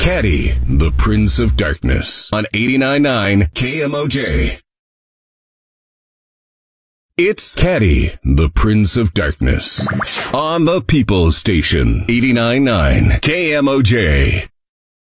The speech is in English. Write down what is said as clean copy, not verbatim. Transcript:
Caddy, the Prince of Darkness, on 89.9 KMOJ. It's Caddy, the Prince of Darkness, on the People's Station, 89.9 KMOJ.